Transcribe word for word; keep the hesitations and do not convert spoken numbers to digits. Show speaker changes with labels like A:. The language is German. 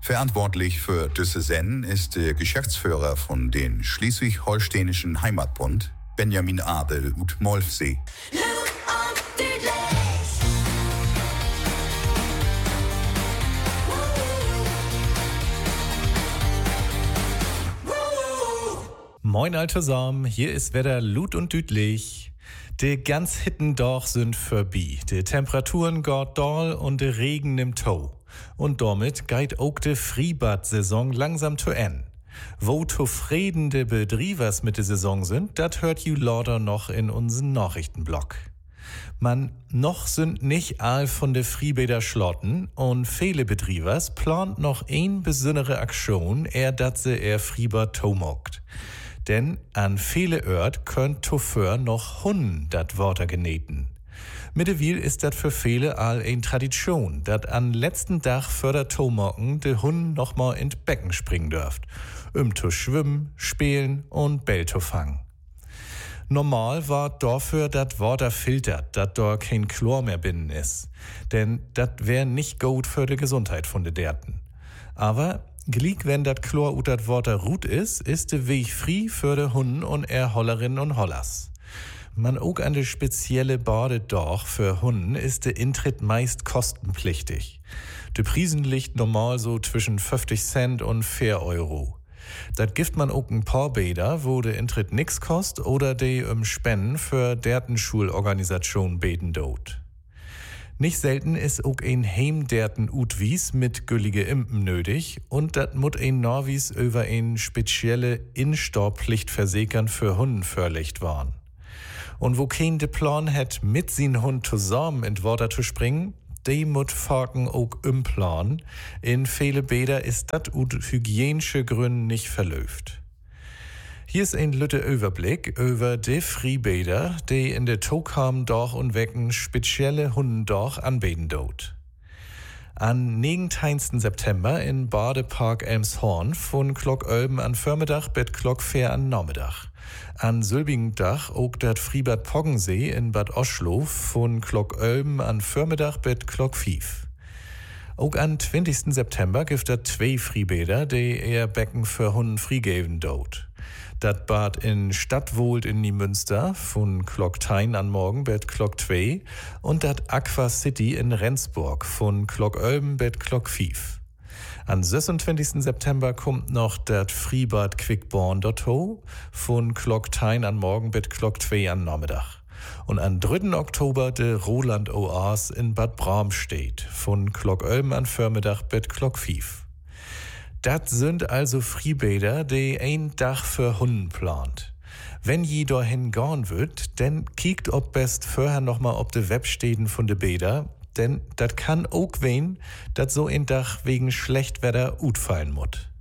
A: Verantwortlich für Düsseldorf ist der Geschäftsführer von den Schleswig-Holsteinischen Heimatbund, Benjamin Abel ut Molfsee.
B: Moin all zusammen, hier ist Wetter Lut und Düdlich. De ganz hitten doch sind vorbei. De Temperaturen geht doll und de Regen nimmt to. Und damit geht auch de Freibad-Saison langsam zu Ende. Wo zufrieden de Betriebers mit der Saison sind, dat hört you lauter noch in unseren Nachrichtenblock. Man, noch sind nicht all von de Freibäder schlotten und viele Betriebers plant noch ein besondere Aktion, er dat se er Freibad tomogt. Denn an viele Ört könnt Toför noch Hunden dat Water geneten. Mittlerweile ist dat für viele all ein Tradition, dat an letzten Tag für der Tomocken de Hund noch mal in Becken springen dürft, um zu schwimmen, spielen und Bell zu fangen. Normal war dafür dat Water filtert, dat da kein Chlor mehr binnen ist, denn dat wär nicht gut für die Gesundheit von de Derten. Aber gleich wenn dat Chlor ut dat Water ruht is, ist de Weg frei für de Hunden und er Hollerinnen und Hollers. Man auch an de spezielle Badedorch für Hunden ist de Intritt meist kostenpflichtig. De Prisen liegt normal so zwischen fünfzig Cent und vier Euro. Dat gibt man auch ein paar Bäder, wo de Intritt nix kost oder de um Spenden für Dertenschulorganisation beten dort. Nicht selten ist auch ein Heimderten Utwies mit güllige Impen nötig und dat mut ein Norwies über ein spezielle Instaupflicht versekern für Hunden verlegt waren. Und wo kein de Plan hat, mit sin Hund zusammen in Water zu springen, de mut Faken auch im Plan. In viele Bäder ist dat ut hygienische Gründen nicht verlöft. Hier ist ein lütte Überblick über de Freibäder, die in der Tokam doch und wecken spezielle Hunden doch anbeten dort. An neunzehnten September in Badepark Elmshorn von Glock Ölben an Vormittag bis Glock vier an Nachmittag. An sülbigen Dach auch dat Freibad Poggensee in Bad Oschloh von Glock Ölben an Vormittag bis Glock fünf. Auch an zwanzigsten September gibt es zwei Freibäder, die eher Becken für Hunden freigeben dort. Dat Bad in Stadtwohlt in Niemünster von Glock Tein an morgen bet Glock zwei und dat Aqua City in Rendsburg von Glock Ölben bet Glock fünf. Am sechsundzwanzigsten September kommt noch dat Freibad Quickborn dortho von Glock Tein an morgen bet Glock zwei an Nachmittag. Und am dritten Oktober de Roland Oas in Bad Bramstedt von Glock Ölben an Vormittag bet Glock fünf. Dat sind also Freibäder, die ein Dach für Hunden plant. Wenn je dahin gehen wird, dann kiekt ob best vorher noch mal ob de Webstäden von de Bäder, denn dat kann auch wen, dat so ein Dach wegen Schlechtwetter utfallen mut.